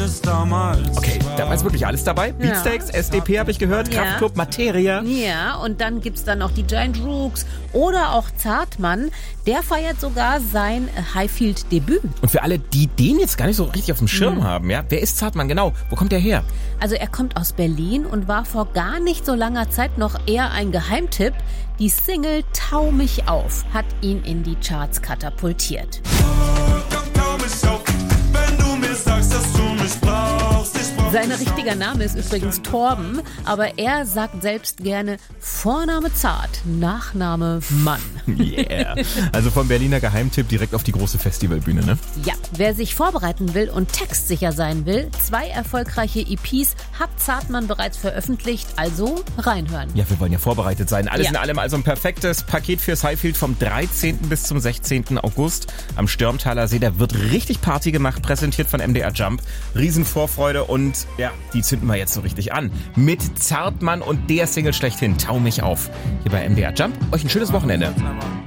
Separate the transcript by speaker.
Speaker 1: es damals.
Speaker 2: Okay, da war jetzt wirklich alles dabei. Beatsteaks, SDP habe ich gehört, Kraftklub, Materia.
Speaker 3: Ja, und dann gibt's dann noch die Giant Rooks oder auch Zartmann. Der feiert sogar sein Highfield-Debüt.
Speaker 2: Und für alle, die den jetzt gar nicht so richtig auf dem Schirm haben, ja, wer ist Zartmann genau? Wo kommt der her?
Speaker 3: Also er kommt aus Berlin und war vor gar nicht so langer Zeit noch eher ein Geheimtipp. Die Single Tau mich auf hat ihn in die Charts katapultiert.
Speaker 1: Tau mich auf, wenn du mir sagst, dass du mich brauchst.
Speaker 3: Sein richtiger Name ist übrigens Torben, aber er sagt selbst gerne Vorname Zart, Nachname Mann.
Speaker 2: Yeah. Also vom Berliner Geheimtipp direkt auf die große Festivalbühne, ne?
Speaker 3: Ja, wer sich vorbereiten will und textsicher sein will, 2 erfolgreiche EPs hat Zartmann bereits veröffentlicht, also reinhören.
Speaker 2: Ja, wir wollen ja vorbereitet sein. Alles in allem also ein perfektes Paket fürs Highfield vom 13. bis zum 16. August am Stürmtaler See. Da wird richtig Party gemacht, präsentiert von MDR Jump. Riesenvorfreude und ja, die zünden wir jetzt so richtig an. Mit Zartmann und der Single schlechthin, Tau mich auf. Hier bei MDR Jump. Euch ein schönes Wochenende.